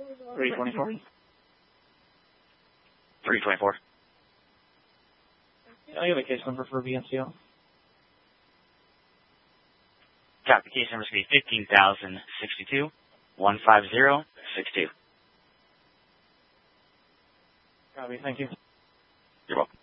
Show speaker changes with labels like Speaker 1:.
Speaker 1: 324.
Speaker 2: 324.
Speaker 1: I have a case number for VNCO.
Speaker 2: Copy. Case number is going to be 15,062 15062.
Speaker 1: Copy. Thank you.
Speaker 2: You're welcome.